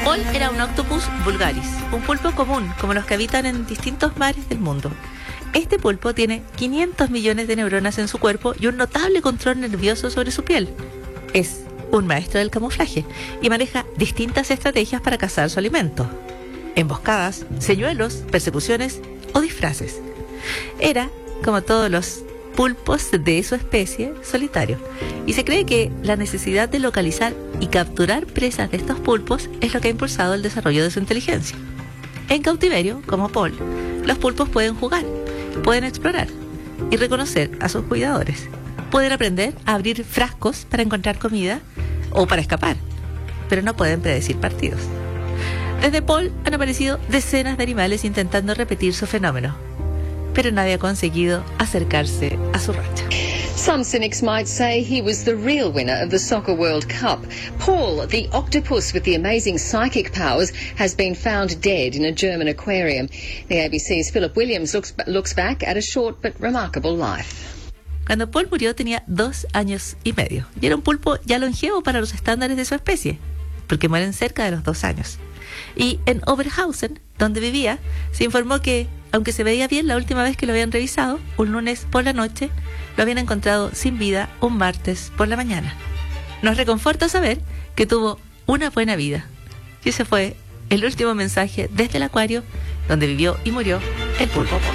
Paul era un octopus vulgaris, un pulpo común, como los que habitan en distintos mares del mundo. Este pulpo tiene 500 millones de neuronas en su cuerpo y un notable control nervioso sobre su piel. Es un maestro del camuflaje y maneja distintas estrategias para cazar su alimento: emboscadas, señuelos, persecuciones o disfraces. Era, como todos los pulpos de su especie, solitario, y se cree que la necesidad de localizar y capturar presas de estos pulpos es lo que ha impulsado el desarrollo de su inteligencia. En cautiverio, como Paul, los pulpos pueden jugar, pueden explorar y reconocer a sus cuidadores. Pueden aprender a abrir frascos para encontrar comida o para escapar, pero no pueden predecir partidos. Desde Paul han aparecido decenas de animales intentando repetir su fenómeno, pero nadie ha conseguido acercarse a su racha. Some cynics might say he was the real winner of the Soccer World Cup. Paul, the octopus with the amazing psychic powers, has been found dead in a German aquarium. The ABC's Philip Williams looks back at a short but remarkable life. Cuando Paul murió tenía 2 años y medio y era un pulpo ya longevo para los estándares de su especie, porque mueren cerca de los 2 años. Y en Oberhausen, donde vivía, se informó que, aunque se veía bien la última vez que lo habían revisado, un lunes por la noche, lo habían encontrado sin vida un martes por la mañana. Nos reconforta saber que tuvo una buena vida. Y ese fue el último mensaje desde el acuario donde vivió y murió el pulpo Paul.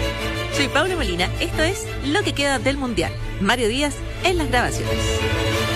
Soy Paula Molina, esto es Lo que queda del Mundial. Mario Díaz en las grabaciones.